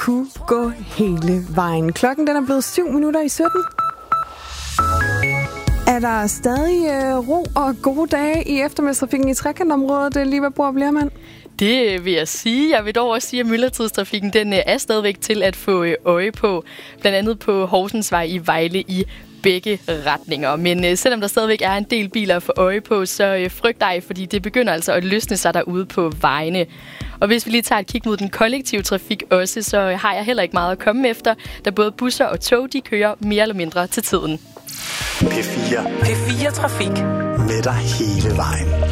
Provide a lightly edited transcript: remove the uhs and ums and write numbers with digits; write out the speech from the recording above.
kunne gå hele vejen. Klokken den er blevet 7:17. Er der stadig ro og gode dage i eftermiddagstrafikken i trekantområdet, Liva Borup Lermand? Det vil jeg sige. Jeg vil dog også sige, at myldretidstrafikken den er stadigvæk til at få øje på. Blandt andet på Horsensvej i Vejle i begge retninger. Men selvom der stadigvæk er en del biler at få øje på, så frygt dig, fordi det begynder altså at løsne sig derude på vejene. Og hvis vi lige tager et kig mod den kollektive trafik også, så har jeg heller ikke meget at komme efter, da både busser og tog, de kører mere eller mindre til tiden. P4 Trafik. Med dig hele vejen.